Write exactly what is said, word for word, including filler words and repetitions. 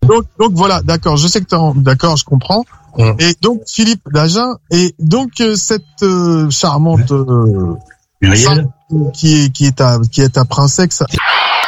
Donc, donc voilà, d'accord, je sais que t'es en... d'accord, je comprends. Mmh. Et donc, Philippe Dagen, et donc, euh, cette euh, charmante... Euh, Muriel qui est, qui est ta, qui est ta princesse...